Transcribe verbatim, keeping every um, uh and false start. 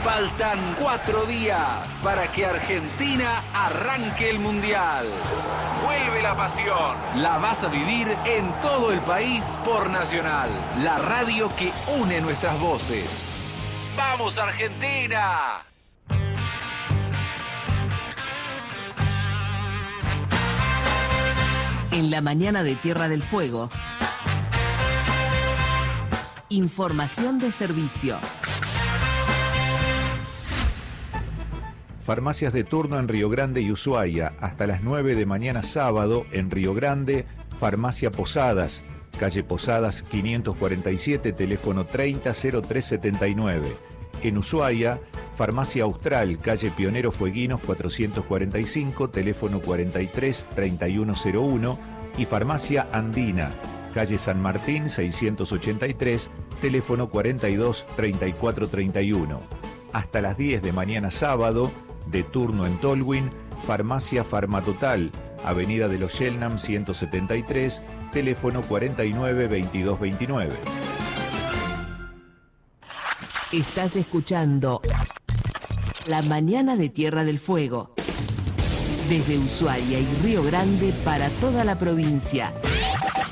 Faltan cuatro días para que Argentina arranque el Mundial. Vuelve la pasión. La vas a vivir en todo el país por Nacional, la radio que une nuestras voces. ¡Vamos, Argentina! En la mañana de Tierra del Fuego. Información de servicio. Farmacias de turno en Río Grande y Ushuaia. Hasta las nueve de mañana sábado en Río Grande, Farmacia Posadas, calle Posadas quinientos cuarenta y siete, teléfono treinta cero tres setenta y nueve. En Ushuaia, Farmacia Austral, calle Pionero Fueguinos cuatrocientos cuarenta y cinco, teléfono cuarenta y tres treinta y uno cero uno. Y Farmacia Andina, calle San Martín seiscientos ochenta y tres, teléfono cuarenta y dos treinta y cuatro treinta y uno. Hasta las diez de mañana sábado, de turno en Tolwyn, Farmacia Farmatotal, Avenida de los Shelnam ciento setenta y tres, teléfono cuarenta y nueve veintidós veintinueve. Estás escuchando La Mañana de Tierra del Fuego. Desde Ushuaia y Río Grande para toda la provincia.